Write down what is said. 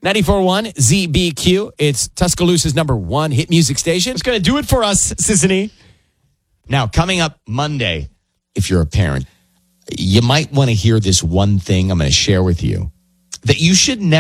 94.1 ZBQ. It's Tuscaloosa's #1 hit music station. It's going to do it for us, Sissany. Now, coming up Monday, if you're a parent, you might want to hear this one thing I'm going to share with you that you should never